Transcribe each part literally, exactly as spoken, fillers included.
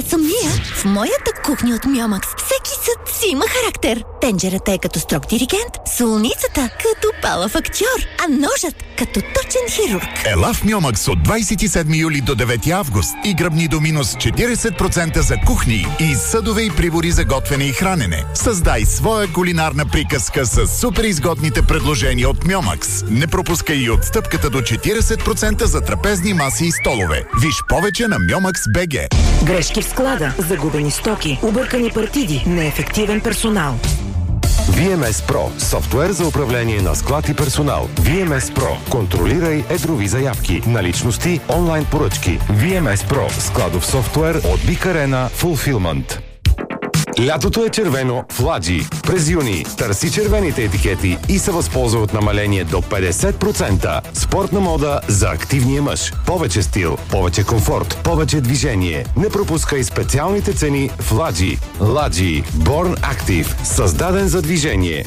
Аз съм Мия. В моята кухня от Мьомакс всеки съд си има характер. Тенджерата е като строг диригент, солницата като палав актьор, а ножът като точен хирург. Ела в Мьомакс от двадесет и седми юли до девети август и гръбни до минус четиридесет процента за кухни и съдове и прибори за готвене и хранене. Създай своя кулинарна приказка с супер изгодните предложения от Мьомакс. Не пропускай и отстъпката до четиридесет процента за трапезни маси и столове. Виж повече на Мьомакс точка би джи. Грешки в склада, загубени стоки, объркани партиди, неефективен персонал. ви ем ес Pro – софтуер за управление на склад и персонал. ви ем ес Pro – контролирай едрови заявки, наличности, онлайн поръчки. ви ем ес Pro – складов софтуер от Big Arena Fulfillment. Лятото е червено в Ладжи. През юни търси червените етикети и се възползва от намаление до петдесет процента. Спортна мода за активния мъж. Повече стил, повече комфорт, повече движение. Не пропускай специалните цени в Ладжи. Ладжи. Born Active. Създаден за движение.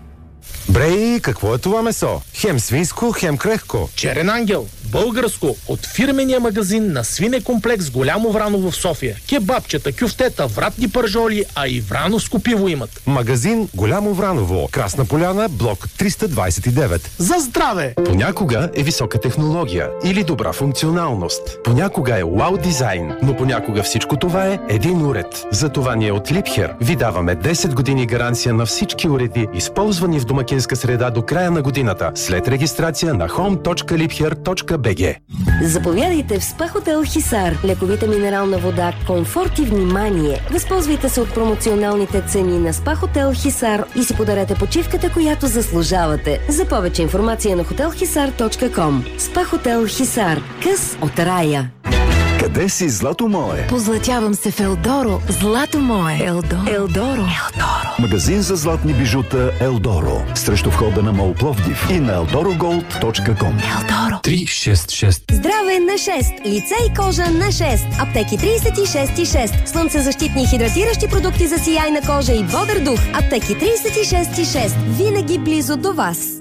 Брей, какво е това месо? Хем свинско, хем крехко. Черен ангел. Българско от фирмения магазин на свинекомплекс Голямо Враново в София. Кебабчета, кюфтета, вратни пържоли, а и врановско пиво имат. Магазин Голямо Враново. Красна поляна, блок триста двадесет и девет. За здраве! Понякога е висока технология или добра функционалност. Понякога е вау дизайн, но понякога всичко това е един уред. Затова ние от Liebherr ви даваме десет години гаранция на всички уреди, използвани в домакинска среда до края на годината, след регистрация на хоум точка liebherr точка би джи. Заповядайте в СПА Хотел Хисар. Лековита минерална вода, комфорт и внимание. Възползвайте се от промоционалните цени на СПА Хотел Хисар и си подарете почивката, която заслужавате. За повече информация на хотел хисар точка ком. СПА Хотел Хисар. Къс от рая. Къде си, злато мое? Позлатявам се в Елдоро. Злато мое. Елдоро. Елдоро. Елдоро. Магазин за златни бижута Елдоро. Срещу входа на МОЛ Пловдив и на елдоро голд точка ком. Елдоро. три шест шест. Здраве на шест. Лице и кожа на шест. Аптеки тридесет и шест и шест. Слънцезащитни и хидратиращи продукти за сияйна кожа и бодър дух. Аптеки тридесет и шест и шест. Винаги близо до вас.